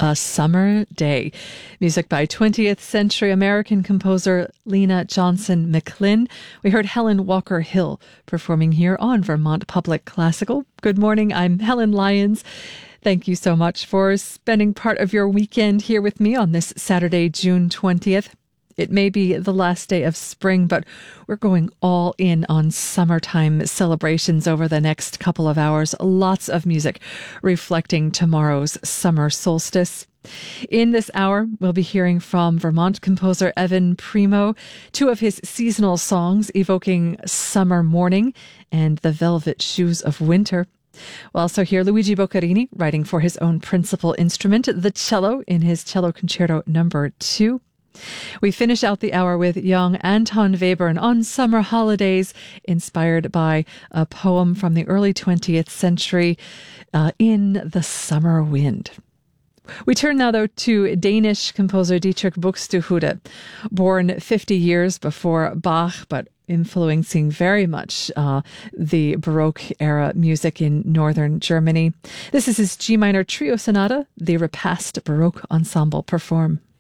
A Summer Day. Music by 20th century American composer Lena Johnson McLinn. We heard Helen Walker Hill performing here on Vermont Public Classical. Good morning, I'm Helen Lyons. Thank you so much for spending part of your weekend here with me on this Saturday, June 20th. It may be the last day of spring, but we're going all in on summertime celebrations over the next couple of hours. Lots of music reflecting tomorrow's summer solstice. In this hour, we'll be hearing from Vermont composer Evan Primo, two of his seasonal songs evoking summer morning and the velvet shoes of winter. We'll also hear Luigi Boccherini writing for his own principal instrument, the cello, in his Cello Concerto No. 2. We finish out the hour with young Anton Webern on summer holidays, inspired by a poem from the early 20th century, In the Summer Wind. We turn now, though, to Danish composer Dietrich Buxtehude, born 50 years before Bach, but influencing very much the Baroque-era music in northern Germany. This is his G minor trio sonata, the Repast Baroque Ensemble perform.